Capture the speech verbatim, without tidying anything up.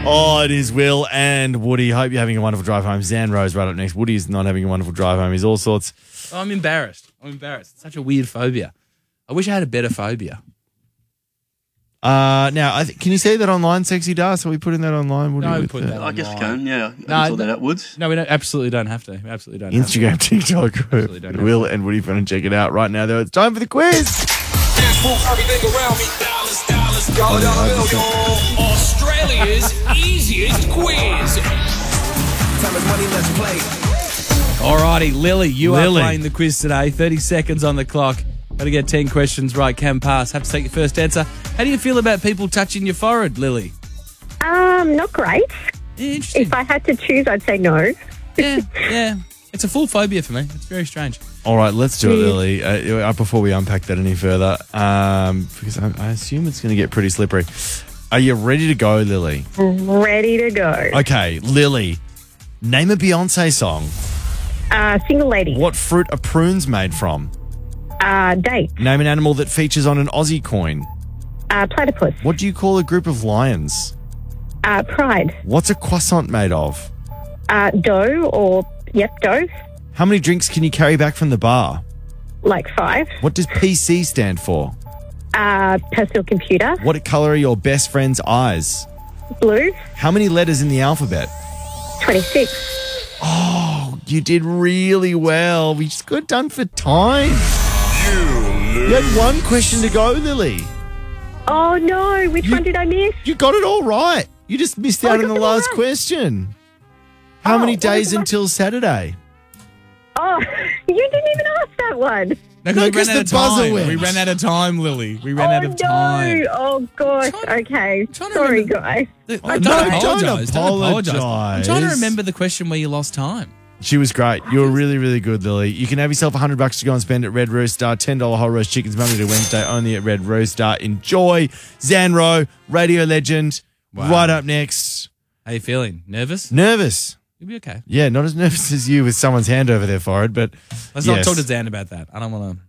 Oh, it is Will and Woody. Hope you're having a wonderful drive home. Zan Rose right up next. Woody's not having a wonderful drive home. He's all sorts. Oh, I'm embarrassed. I'm embarrassed. It's such a weird phobia. I wish I had a better phobia. Uh, now, I th- can you say that online, Sexy Dust? Are we putting that online? Woody, No, with put the- that I guess you online. can, yeah. I No, can sort no- that out, Woods. No, we don't, absolutely don't have to. We absolutely don't have to. Instagram, TikTok group. don't have Will and Woody fun and check it out right now, though. It's time for the quiz. Australia's easiest quiz. Alrighty, Lily, you Lily. are playing the quiz today. thirty seconds on the clock. Got to get ten questions right. Can pass. Have to take your first answer. How do you feel about people touching your forehead, Lily? Um, not great. Yeah, interesting. If I had to choose, I'd say no. yeah, yeah. It's a full phobia for me. It's very strange. All right, let's do it, Lily. Uh, before we unpack that any further, um, because I, I assume it's going to get pretty slippery. Are you ready to go, Lily? Ready to go. Okay, Lily, name a Beyonce song. Uh, single lady. What fruit are prunes made from? Uh, date. Name an animal that features on an Aussie coin. Uh, platypus. What do you call a group of lions? Uh, pride. What's a croissant made of? Uh, dough or, yep, dough. How many drinks can you carry back from the bar? Like five. What does P C stand for? Uh, personal computer. What colour are your best friend's eyes? Blue. How many letters in the alphabet? twenty-six. Oh, you did really well. We just got done for time. You had one question to go, Lily. Oh, no. Which You- one did I miss? You got it all right. You just missed Oh, I out on got the it all last right. question. How Oh, many what was days the- until Saturday? Oh, you didn't even ask that one. No, 'cause No, we 'cause ran out the of buzzer time. went. We ran out of time, Lily. We ran oh, out of time. no. Oh, gosh. Trying- okay. trying to Sorry, remember- guys. Oh, I'm don't sorry. apologise. Don't apologise. apologise. I'm trying to remember the question where you lost time. She was great. You were really, really good, Lily. You can have yourself one hundred bucks to go and spend at Red Rooster. ten dollars whole roast chickens Monday to Wednesday only at Red Rooster. Enjoy. Zanro, radio legend. Wow. Right up next. How you feeling? Nervous? Nervous. You'll be okay. Yeah, not as nervous as you with someone's hand over their forehead, but Let's yes. not talk to Dan about that. I don't want to.